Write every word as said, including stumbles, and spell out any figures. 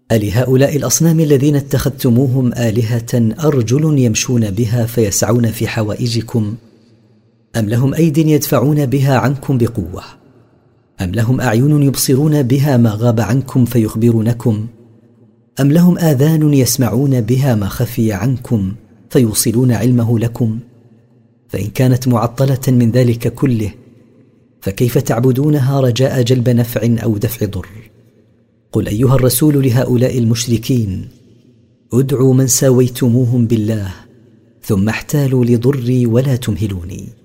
ألهؤلاء الأصنام الذين اتخذتموهم آلهة أرجل يمشون بها فيسعون في حوائجكم، أم لهم أيد يدفعون بها عنكم بقوة، أم لهم أعين يبصرون بها ما غاب عنكم فيخبرونكم، أم لهم آذان يسمعون بها ما خفي عنكم فيوصلون علمه لكم؟ فإن كانت معطلة من ذلك كله فكيف تعبدونها رجاء جلب نفع أو دفع ضر؟ قل أيها الرسول لهؤلاء المشركين: ادعوا من ساويتموهم بالله ثم احتالوا لضري ولا تمهلوني.